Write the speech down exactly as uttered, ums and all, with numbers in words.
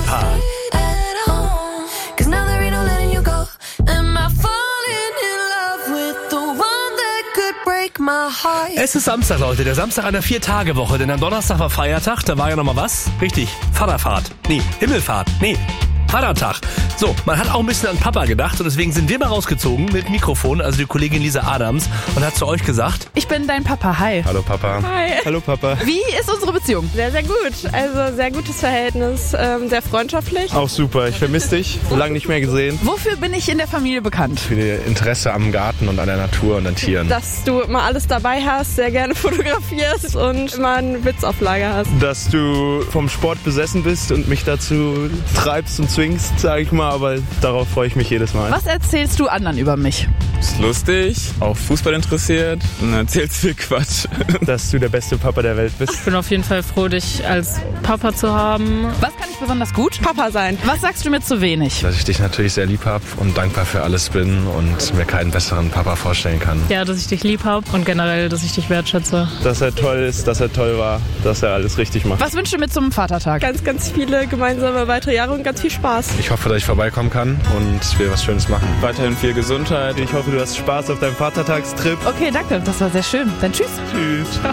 Paar. Es ist Samstag, Leute, der Samstag einer Vier-Tage-Woche, denn am Donnerstag war Feiertag, da war ja nochmal was? Richtig, Vaterfahrt. Nee, Himmelfahrt. Nee, Vatertag. So, man hat auch ein bisschen an Papa gedacht und deswegen sind wir mal rausgezogen mit Mikrofon, also die Kollegin Lisa Adams, und hat zu euch gesagt: Ich bin dein Papa, hi. Hallo Papa. Hi. Hallo Papa. Wie ist unsere Beziehung? Sehr, sehr gut. Also sehr gutes Verhältnis, ähm, sehr freundschaftlich. Auch super, ich vermisse dich. Lange nicht mehr gesehen. Wofür bin ich in der Familie bekannt? Für ihr Interesse am Garten und an der Natur und an Tieren. Dass du immer alles dabei hast, sehr gerne fotografierst und immer einen Witz auf Lager hast. Dass du vom Sport besessen bist und mich dazu treibst und zwingst, sag ich mal, aber darauf freue ich mich jedes Mal. Was erzählst du anderen über mich? Ist lustig, auch Fußball interessiert und erzählst viel Quatsch. Dass du der beste Papa der Welt bist. Ich bin auf jeden Fall froh, dich als Papa zu haben. Was kann ich besonders gut? Papa sein. Was sagst du mir zu wenig? Dass ich dich natürlich sehr lieb habe und dankbar für alles bin und mir keinen besseren Papa vorstellen kann. Ja, dass ich dich lieb habe und generell, dass ich dich wertschätze. Dass er toll ist, dass er toll war, dass er alles richtig macht. Was wünschst du mir zum Vatertag? Ganz, ganz viele gemeinsame weitere Jahre und ganz viel Spaß. Ich hoffe, dass ich vorbeikommen kann und wir was Schönes machen. Weiterhin viel Gesundheit. Ich hoffe, du hast Spaß auf deinem Vatertagstrip. Okay, danke. Das war sehr schön. Dann tschüss. Tschüss.